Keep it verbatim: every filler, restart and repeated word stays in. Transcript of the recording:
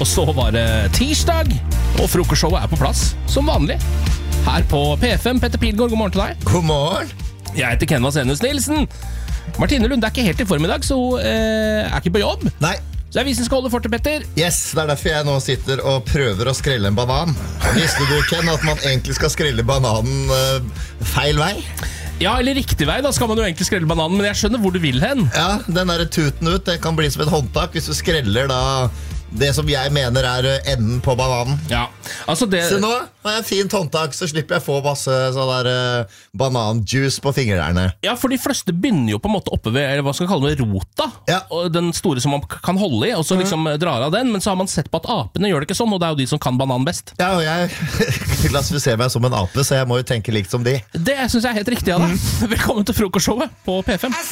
så var det tirsdag, og frokostshowet er på plass, som vanlig. Her på P F M, Petter Pilgaard, god morgen til deg. God morgen. Jeg heter Ken Vasenus Nilsen. Martine Lund er ikke helt i form i dag, så hun eh, er ikke på jobb. Nei. Så det er vi som skal holde fortet, Petter. Yes, det er derfor jeg nå sitter og prøver å skrelle en banan. Visste du, Ken, at man egentlig skal skrelle bananen uh, feil vei? Ja, eller riktig vei, da skal man jo egentlig skrelle bananen, men jeg skjønner hvor du vil hen. Ja, den der tuten ut, det kan bli som et håndtak hvis du skreller da det som jeg mener er enden på bananen. Ja, altså det... Så nå har jeg fint håndtak, så slipper jeg få masse sånn der uh, bananjuice på fingrene. Ja, for de fleste begynner jo på en måte oppe ved, eller hva skal vi kalle det, rota. Ja. Og den store som man kan holde i, og så liksom drar av den, men så har man sett på at apene gjør det ikke sånn, og det er jo de som kan banan best. Ja, og jeg klassifiserer meg som en ape, så jeg må jo tenke likt som de. Det synes jeg er helt riktig av deg. Velkommen til frokostshowet på P F M.